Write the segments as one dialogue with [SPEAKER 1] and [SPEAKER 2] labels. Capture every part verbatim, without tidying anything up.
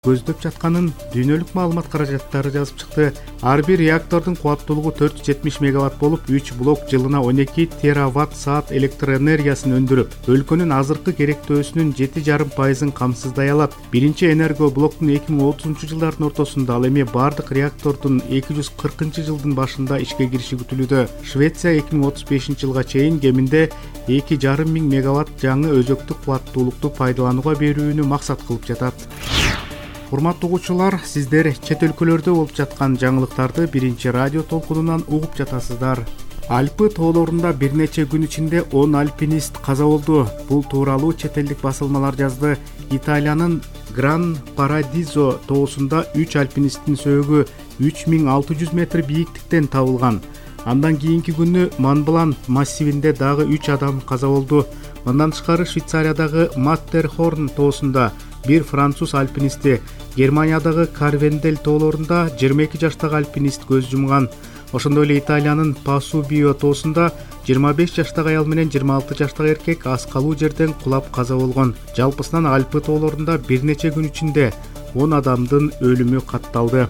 [SPEAKER 1] көздөп жатканын дүйнөлүк маалымат каражаттары жазып чыкты. Ар бир реактордун кубаттуулугу төрт жүз жетимиш мегаватт болуп, үч блок жылына он эки тераватт саат электр энергиясын өндүрүп, өлкөнүн азыркы керектөөсүнүн жети жарым пайызын камсыздай алат. Биринчи энерго блоктун эки миң отузунчу жылдардын ортосунда, ал эми бардык реактордун эки жүз кыркынчы жылдын башында ишке кириши күтүлүүдө. Швеция эки миң отуз бешинчи жылга чейин кеминде эки жарым миң мегаватт жаңы өзөктүк кубаттуулукту пайдаланууга берүүнү максат кылып жатат. Урматтуу угуучулар, сиздер чет өлкөлөрдө болуп жаткан жаңылыктарды биринчи радио толкунунан угуп жатасыздар. Альпы тоолорунда бир нече күн ичинде он альпинист каза болду. Бул тууралуу чет элдик басылмалар жазды. Италиянын Гран Парадизо тоосунда үч альпинисттин сөөгү үч миң алты жүз метр бийиктиктен табылган. Андан кийинки күнү Монблан массивинде дагы үч адам каза болду. Мындан тышкары Швейцариядагы Маттерхорн тоосунда бир француз альпинисти, Германиядагы Карвендель тоолорунда жыйырма эки жаштагы альпинист көз жумган. Ошондой эле Италиянын Пасубио тоосунда жыйырма беш жаштагы аял менен жыйырма алты жаштагы эркек аскалуу жерден кулап каза болгон. Жалпысынан Альпы тоолорунда бир нече күн ичинде он адамдын өлүмү катталды.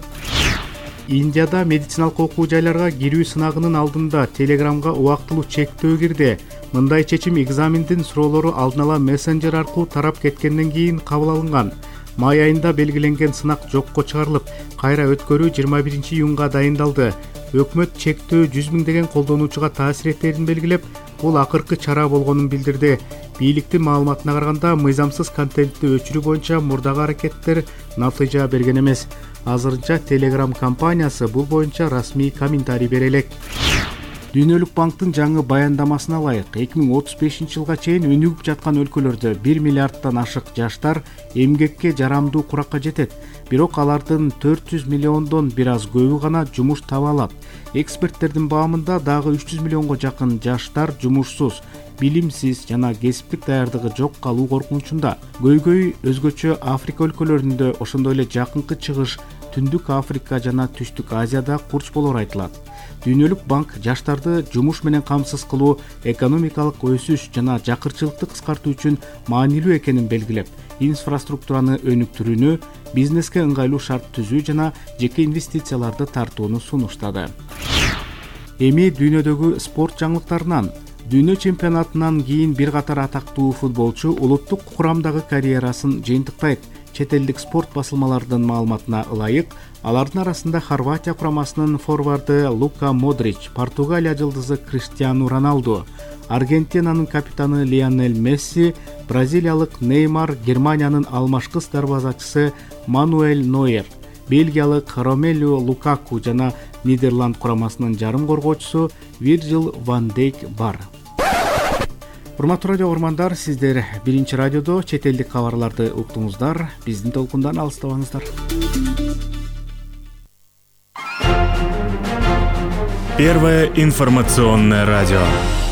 [SPEAKER 1] Индияда медициналык окуу жайларга кирүү сынагынын алдында Телеграмга убактылуу чектөө кирди. Мындай чечим экзамендин суроолору алдын ала мессенджер аркылуу тарап кеткенден кийин кабыл алынган. Май айында белгиленген сынак жокко чыгарылып, кайра өткөрүү жыйырма биринчи июнга дайындалды. Өкмөт чектөө жүз миңдеген колдонуучуга таасир этээрин белгилеп, бул акыркы чара болгонун билдирди. Бийликтин маалыматына караганда, мыйзамсыз контентти өчүрүү боюнча мурдагы аракеттер натыйжа берген эмес. Азырынча Telegram компаниясы бул боюнча расмий комментарий бере элек. Дүйнөлүк банктын жаңы баяндамасына ылайык, эки миң отуз бешинчи жылга чейин өнүгүп жаткан өлкөлөрдө бир миллиардтан ашык жаштар эмгекке жарамдуу куракка жетет. Бирок алардын төрт жүз миллиондон бир аз көбү гана жумуш таба алат. Эксперттердин баамында дагы үч жүз миллионго жакын жаштар жумушсуз, билимсиз жана кесиптик даярдыгы жок калуу коркунучунда. Көйгөй өзгөчө Африка өлкөлөрүндө, ошондой эле Жакынкы Чыгыш, Түндүк Африка жана Түштүк Азияда курч болор айтылат. Дүйнөлүк банк жаштарды жумуш менен камсыз кылуу, экономикалык өсүш жана жакырчылыкты кыскартуу үчүн маанилүү экенин белгилеп, инфраструктураны өнүктүрүүнү, бизнеске ыңгайлуу шарт түзүү жана жеке инвестицияларды тартууну сунуштады. Эми дүйнөдөгү спорт жаңылыктарынан. Дүйнө чемпионатынан кийин бир катар атактуу футболчу улуттук курамдагы карьерасын жыйынтыктайт. Чет элдик спорт басылмаларынын маалыматына ылайык, алардын арасында Хорватия курамасынын форварды Лука Модрич, Португалия жылдызы Криштиану Роналду, Аргентинанын капитаны Лионель Месси, бразилиялык Неймар, Германиянын алмашкыс дарбазачысы Мануэль Нойер, Бельгиялык Ромелу Лукаку жана Нидерланд курамасынын жарым коргоочусу Вирджил ван Дейк бар. Урматтуу радио угармандар, сиздер биринчи радиодо чет элдик кабарларды уктуңуздар. Биздин толкундан алыстабаңыздар.
[SPEAKER 2] Первое информационное радио.